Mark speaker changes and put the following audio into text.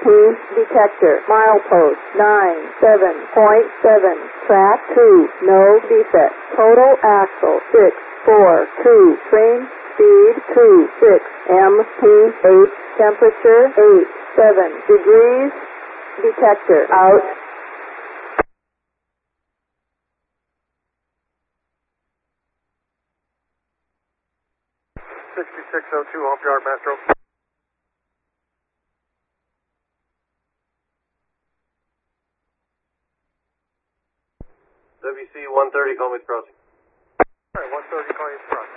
Speaker 1: EMP detector. Milepost 97.7. Track 2. No defect. Total axle 642. Train speed 26. MPH temperature 87 degrees. Detector out.
Speaker 2: 6602 Hump Yard Metro. WC 130 Comey Crossing. Alright, 130 Comey Crossing.